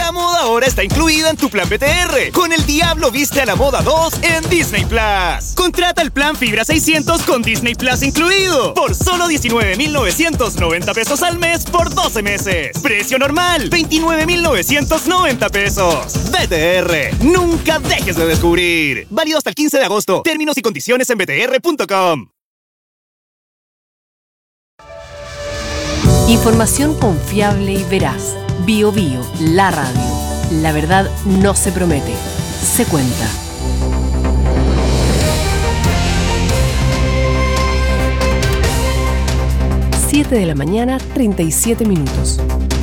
La moda ahora está incluida en tu plan BTR, con El Diablo Viste a la Moda 2 en Disney Plus. Contrata el plan Fibra 600 con Disney Plus incluido, por solo 19,990 pesos al mes por 12 meses. Precio normal, 29,990 pesos. BTR, nunca dejes de descubrir. Válido hasta el 15 de agosto. Términos y condiciones en btr.com. Información confiable y veraz. BioBio, la radio. La verdad no se promete, se cuenta. 7 de la mañana, 37 minutos.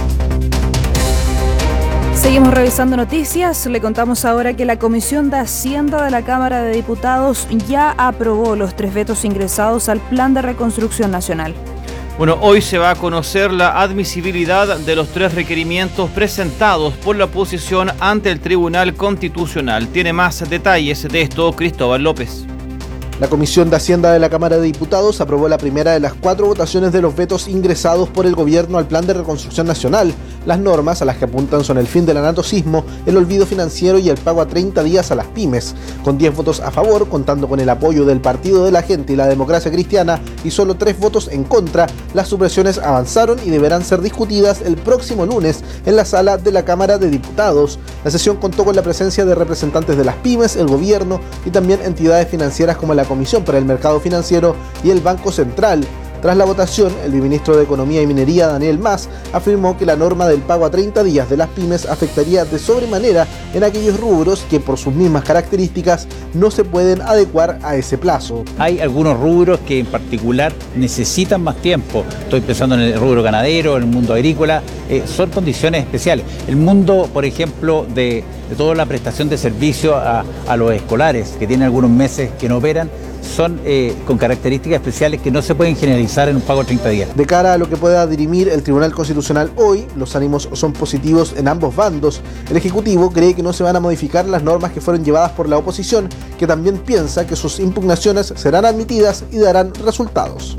Seguimos revisando noticias. Le contamos ahora que la Comisión de Hacienda de la Cámara de Diputados ya aprobó los 3 vetos ingresados al Plan de Reconstrucción Nacional. Bueno, hoy se va a conocer la admisibilidad de los 3 requerimientos presentados por la oposición ante el Tribunal Constitucional. Tiene más detalles de esto Cristóbal López. La Comisión de Hacienda de la Cámara de Diputados aprobó la primera de las 4 votaciones de los vetos ingresados por el Gobierno al Plan de Reconstrucción Nacional. Las normas a las que apuntan son el fin del anatocismo, el olvido financiero y el pago a 30 días a las pymes. Con 10 votos a favor, contando con el apoyo del Partido de la Gente y la Democracia Cristiana, y solo 3 votos en contra, las supresiones avanzaron y deberán ser discutidas el próximo lunes en la sala de la Cámara de Diputados. La sesión contó con la presencia de representantes de las pymes, el gobierno y también entidades financieras como la Comisión para el Mercado Financiero y el Banco Central. Tras la votación, el viceministro de Economía y Minería, Daniel Mas, afirmó que la norma del pago a 30 días de las pymes afectaría de sobremanera en aquellos rubros que por sus mismas características no se pueden adecuar a ese plazo. Hay algunos rubros que en particular necesitan más tiempo. Estoy pensando en el rubro ganadero, en el mundo agrícola, son condiciones especiales. El mundo, por ejemplo, de toda la prestación de servicio a los escolares, que tienen algunos meses que no operan, son con características especiales que no se pueden generalizar en un pago de 30 días. De cara a lo que pueda dirimir el Tribunal Constitucional hoy, los ánimos son positivos en ambos bandos. El Ejecutivo cree que no se van a modificar las normas que fueron llevadas por la oposición, que también piensa que sus impugnaciones serán admitidas y darán resultados.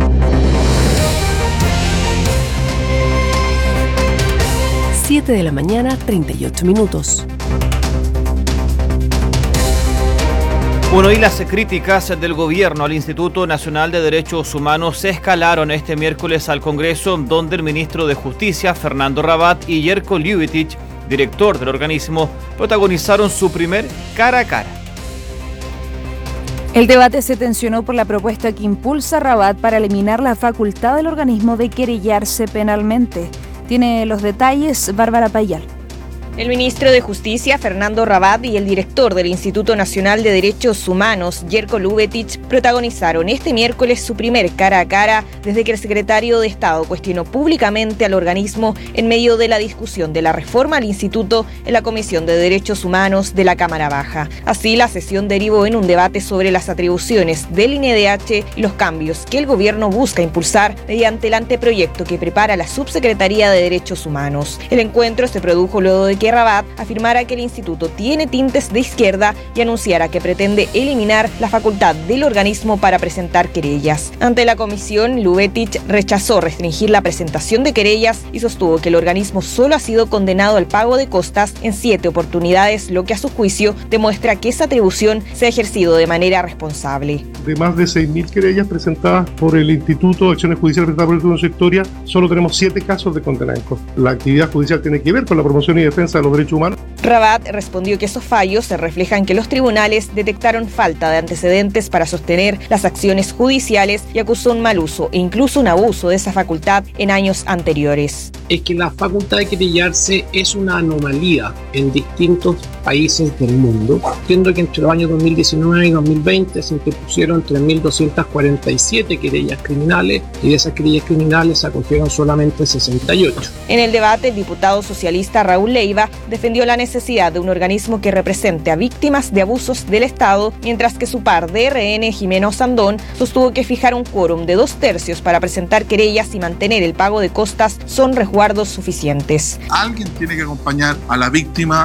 Siete de la mañana, 38 minutos. Bueno, y las críticas del gobierno al Instituto Nacional de Derechos Humanos se escalaron este miércoles al Congreso, donde el ministro de Justicia, Fernando Rabat, y Jerko Ljubicic, director del organismo, protagonizaron su primer cara a cara. El debate se tensionó por la propuesta que impulsa Rabat para eliminar la facultad del organismo de querellarse penalmente. Tiene los detalles Bárbara Payal. El ministro de Justicia, Fernando Rabat, y el director del Instituto Nacional de Derechos Humanos, Jerko Ljubicic, protagonizaron este miércoles su primer cara a cara desde que el secretario de Estado cuestionó públicamente al organismo en medio de la discusión de la reforma al instituto en la Comisión de Derechos Humanos de la Cámara Baja. Así, la sesión derivó en un debate sobre las atribuciones del INDH y los cambios que el gobierno busca impulsar mediante el anteproyecto que prepara la Subsecretaría de Derechos Humanos. El encuentro se produjo luego de que Rabat afirmara que el instituto tiene tintes de izquierda y anunciara que pretende eliminar la facultad del organismo para presentar querellas. Ante la comisión, Ljubicic rechazó restringir la presentación de querellas y sostuvo que el organismo solo ha sido condenado al pago de costas en 7 oportunidades, lo que a su juicio demuestra que esa atribución se ha ejercido de manera responsable. De más de 6.000 querellas presentadas por el Instituto de Acciones Judiciales presentadas por el Tribunal de Historia, solo tenemos 7 casos de condena en costas. La actividad judicial tiene que ver con la promoción y defensa de los derechos humanos. Rabat respondió que esos fallos se reflejan que los tribunales detectaron falta de antecedentes para sostener las acciones judiciales y acusó un mal uso e incluso un abuso de esa facultad en años anteriores. Es que la facultad de querellarse es una anomalía en distintos países del mundo, siendo que entre los años 2019 y 2020 se interpusieron 3.247 querellas criminales y de esas querellas criminales se acogieron solamente 68. En el debate, el diputado socialista Raúl Leiva defendió la necesidad de un organismo que represente a víctimas de abusos del Estado, mientras que su par de RN, Jimeno Sandón, sostuvo que fijar un quórum de 2/3 para presentar querellas y mantener el pago de costas son resguardos suficientes. Alguien tiene que acompañar a la víctima